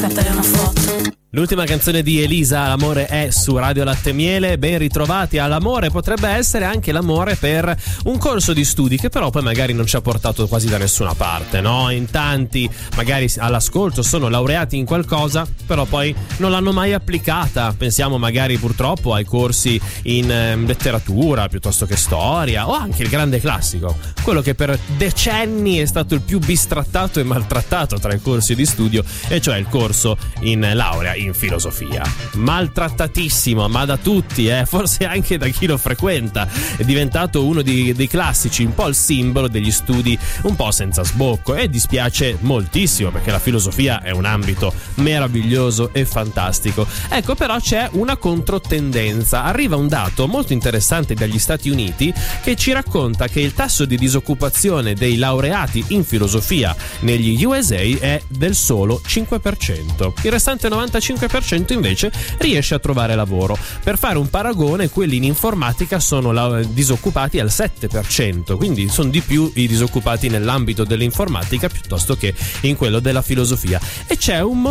scattare una foto. L'ultima canzone di Elisa, L'amore è, su Radio Latte Miele. Ben ritrovati all'amore. Potrebbe essere anche l'amore per un corso di studi che però poi magari non ci ha portato quasi da nessuna parte, no? In tanti magari all'ascolto sono laureati in qualcosa, però poi non l'hanno mai applicata. Pensiamo magari purtroppo ai corsi in letteratura piuttosto che storia, o anche il grande classico, quello che per decenni è stato il più bistrattato e maltrattato tra i corsi di studio, e cioè il corso in laurea in filosofia. Maltrattatissimo, ma da tutti, forse anche da chi lo frequenta. È diventato uno dei classici, un po' il simbolo degli studi un po' senza sbocco, e dispiace moltissimo perché la filosofia è un ambito meraviglioso e fantastico. Ecco, però c'è una controtendenza. Arriva un dato molto interessante dagli Stati Uniti che ci racconta che il tasso di disoccupazione dei laureati in filosofia negli USA è del solo 5%. Il restante 95% invece riesce a trovare lavoro. Per fare un paragone, quelli in informatica sono disoccupati al 7%, quindi sono di più i disoccupati nell'ambito dell'informatica piuttosto che in quello della filosofia. E c'è un